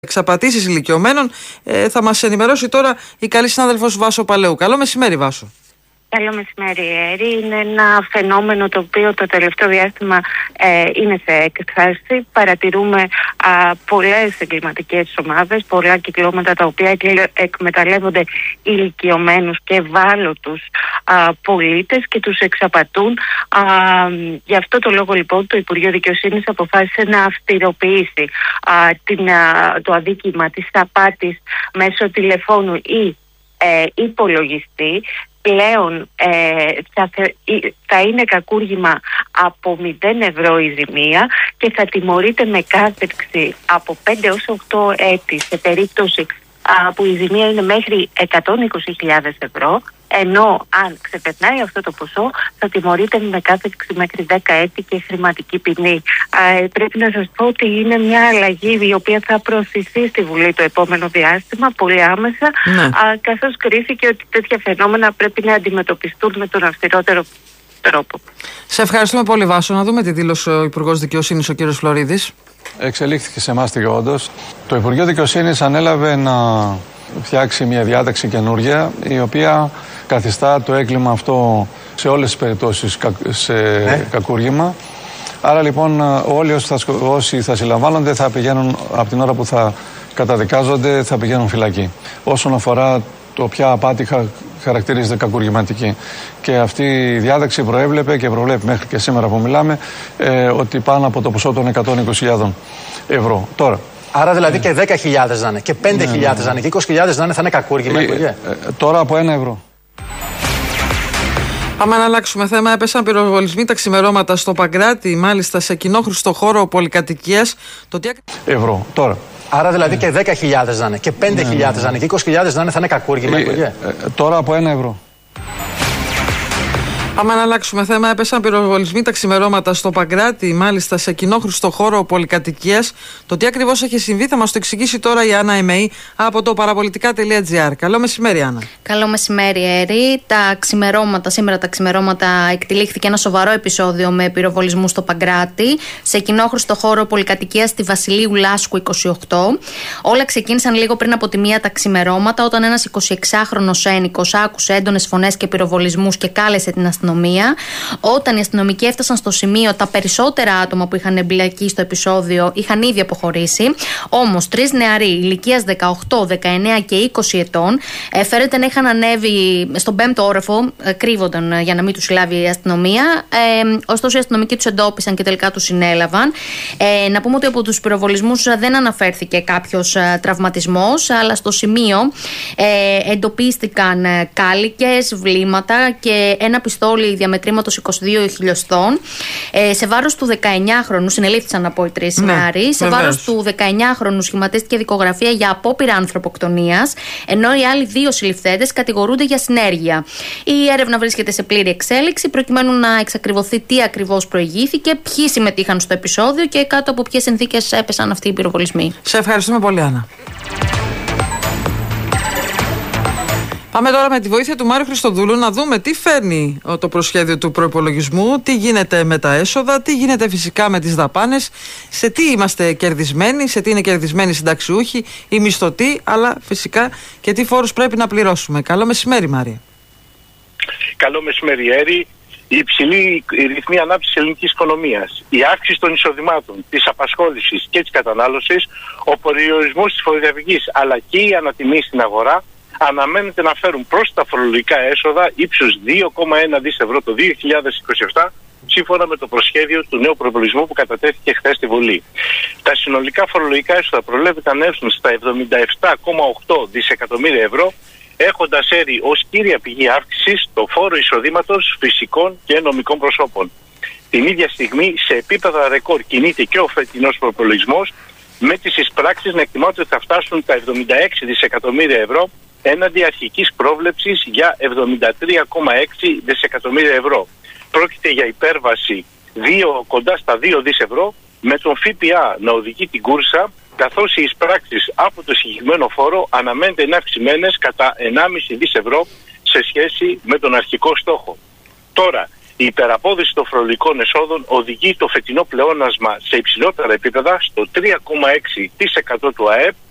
Εξαπατήσεις ηλικιωμένων. Θα μας ενημερώσει τώρα η καλή συνάδελφος Βάσο Παλαιού. Καλό μεσημέρι, Βάσο. Καλό μεσημέρι, Έρη. Είναι ένα φαινόμενο το οποίο το τελευταίο διάστημα είναι σε έκθεση. Παρατηρούμε πολλές εγκληματικές ομάδες, πολλά κυκλώματα τα οποία εκμεταλλεύονται ηλικιωμένους και ευάλωτους πολίτες και τους εξαπατούν. Γι' αυτό το λόγο λοιπόν το Υπουργείο Δικαιοσύνης αποφάσισε να αυστηροποιήσει το αδίκημα της απάτης μέσω τηλεφώνου ή υπολογιστή. Πλέον θα είναι κακούργημα από 0 ευρώ η ζημία και θα τιμωρείται με κάθερξη από 5 έως 8 έτη σε περίπτωση που η ζημία είναι μέχρι 120.000 ευρώ, ενώ αν ξεπερνάει αυτό το ποσό θα τιμωρείται με κάθερξη μέχρι 10 έτη και χρηματική ποινή. Πρέπει να σας πω ότι είναι μια αλλαγή η οποία θα προωθηθεί στη Βουλή το επόμενο διάστημα, πολύ άμεσα, καθώς κρίθηκε ότι τέτοια φαινόμενα πρέπει να αντιμετωπιστούν με τον αυστηρότερο τρόπο. Σε ευχαριστούμε πολύ, Βάσο. Να δούμε τι δήλωσε ο Υπουργός Δικαιοσύνης, ο κύριος Φλωρίδης. Εξελίχθηκε σε εμάς όντως. Το Υπουργείο Δικαιοσύνης ανέλαβε να φτιάξει μια διάταξη καινούργια, η οποία καθιστά το έγκλημα αυτό σε όλες τις περιπτώσεις σε κακούργημα. Άρα λοιπόν όλοι όσοι θα συλλαμβάνονται θα πηγαίνουν από την ώρα που θα καταδικάζονται, θα πηγαίνουν φυλακή. Όσον αφορά το ποια απάτη χαρακτηρίζεται κακουργηματική. Και αυτή η διάταξη προέβλεπε και προβλέπει μέχρι και σήμερα που μιλάμε ότι πάνω από το ποσό των 120.000 ευρώ. Τώρα. Άρα δηλαδή και 10.000 να είναι και 5.000 να είναι και 20.000 να είναι, θα είναι κακούργημα. Τώρα από 1 ευρώ. Πάμε να αλλάξουμε θέμα. Έπεσαν πυροβολισμοί τα ξημερώματα στο Παγκράτη, μάλιστα σε κοινόχρηστο χώρο πολυκατοικίας. Ευρώ. Τώρα. Άρα δηλαδή και 10.000 να είναι και 5.000 να είναι και 20.000 να είναι, θα είναι κακούργημα. Τώρα από 1 ευρώ. Πάμε να αλλάξουμε θέμα. Έπεσαν πυροβολισμοί τα ξημερώματα στο Παγκράτη, μάλιστα σε κοινόχρηστο χώρο πολυκατοικίας. Το τι ακριβώς έχει συμβεί θα μας το εξηγήσει τώρα η Άννα Εμεή από το παραπολιτικά.gr. Καλό μεσημέρι, Άννα. Καλό μεσημέρι, Έρη. Σήμερα τα ξημερώματα εκτελήχθηκε ένα σοβαρό επεισόδιο με πυροβολισμού στο Παγκράτη, σε κοινόχρηστο χώρο πολυκατοικίας στη Βασιλείου Λάσκου 28. Όλα ξεκίνησαν λίγο πριν από τη 1 τα ξημερώματα, όταν ένας 26χρονος ένικος άκουσε έντονες φωνές και πυροβολισμούς και κάλεσε την αστυνομία. Όταν οι αστυνομικοί έφτασαν στο σημείο, τα περισσότερα άτομα που είχαν εμπλακεί στο επεισόδιο είχαν ήδη αποχωρήσει. Όμως 3 νεαροί ηλικίας 18, 19 και 20 ετών φέρεται να είχαν ανέβει στον 5ο όροφο, κρύβονταν για να μην τους συλλάβει η αστυνομία. Ωστόσο, οι αστυνομικοί τους εντόπισαν και τελικά τους συνέλαβαν. Να πούμε ότι από τους πυροβολισμούς δεν αναφέρθηκε κάποιος τραυματισμός, αλλά στο σημείο εντοπίστηκαν κάλικες, βλήματα και ένα πιστόλι διαμετρήματος 22 χιλιοστών. Σε βάρος του 19χρονου, συνελήφθησαν από οι 3 νεαροί. Σε βάρος του 19χρονου σχηματίστηκε δικογραφία για απόπειρα ανθρωποκτονίας, ενώ οι άλλοι 2 συλληφθέντες κατηγορούνται για συνέργεια. Η έρευνα βρίσκεται σε πλήρη εξέλιξη, προκειμένου να εξακριβωθεί τι ακριβώς προηγήθηκε, ποιοι συμμετείχαν στο επεισόδιο και κάτω από ποιες συνθήκες έπεσαν αυτοί οι πυροβολισμοί. Σε ευχαριστούμε πολύ, Άννα. Πάμε τώρα με τη βοήθεια του Μάριου Χριστοδούλου να δούμε τι φέρνει το προσχέδιο του προϋπολογισμού, τι γίνεται με τα έσοδα, τι γίνεται φυσικά με τις δαπάνες, σε τι είμαστε κερδισμένοι, σε τι είναι κερδισμένοι οι συνταξιούχοι, οι μισθωτοί, αλλά φυσικά και τι φόρους πρέπει να πληρώσουμε. Καλό μεσημέρι, Μάρια. Καλό μεσημέρι, Έρη. Η υψηλή ρυθμή ανάπτυξης της ελληνικής οικονομίας, η αύξηση των εισοδημάτων, της απασχόλησης και της κατανάλωσης, ο περιορισμός της φοροδιαφυγής αλλά και η ανατιμή στην αγορά αναμένεται να φέρουν πρόσθετα φορολογικά έσοδα ύψους 2,1 δις ευρώ το 2027, σύμφωνα με το προσχέδιο του νέου προϋπολογισμού που κατατέθηκε χθες στη Βουλή. Τα συνολικά φορολογικά έσοδα προβλέπεται να έρθουν στα 77,8 δισεκατομμύρια ευρώ, έχοντας έρει ως κύρια πηγή αύξησης το φόρο εισοδήματος φυσικών και νομικών προσώπων. Την ίδια στιγμή, σε επίπεδα ρεκόρ κινείται και ο φετινός προϋπολογισμός, με τις εισπράξεις να εκτιμάται ότι θα φτάσουν τα 76 δισεκατομμύρια ευρώ, έναντι αρχικής πρόβλεψης για 73,6 δισεκατομμύρια ευρώ. Πρόκειται για υπέρβαση κοντά στα 2 δις ευρώ, με τον ΦΠΑ να οδηγεί την κούρσα, καθώς οι εισπράξεις από το συγκεκριμένο φόρο αναμένεται να είναι αυξημένες κατά 1,5 δις ευρώ σε σχέση με τον αρχικό στόχο. Τώρα, η υπεραπόδοση των φορολογικών εσόδων οδηγεί το φετινό πλεόνασμα σε υψηλότερα επίπεδα, στο 3,6% του ΑΕΠ,